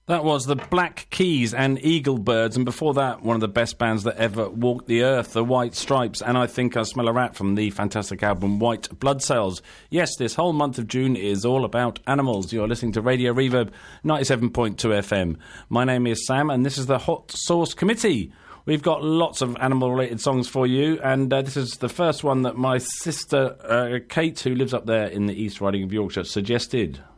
That was the Black Keys and Eagle Birds, and before that, one of the best bands that ever walked the earth, the White Stripes, and I Think I Smell a Rat from the fantastic album White Blood Cells. Yes, this whole month of June is all about animals. You're listening to Radio Reverb 97.2 FM. My name is Sam, and this is the Hot Sauce Committee. We've got lots of animal-related songs for you, and this is the first one that my sister Kate, who lives up there in the East Riding of Yorkshire, suggested.